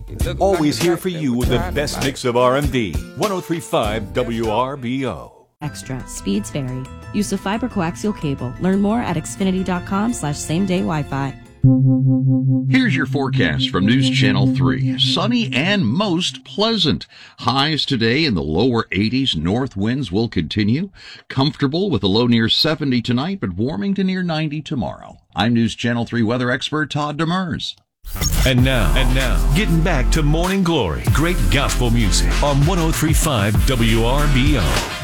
Always here for you with the best mix of R&B. 103.5 WRBO. Extra. Speeds vary. Use of fiber coaxial cable. Learn more at Xfinity.com/same-day Wi-Fi. Here's your forecast from News Channel 3. Sunny and most pleasant. Highs today in the lower 80s. North winds will continue. Comfortable with a low near 70 tonight, but warming to near 90 tomorrow. I'm News Channel 3 weather expert Todd Demers. And now, getting back to Morning Glory. Great gospel music on 103.5 WRBO.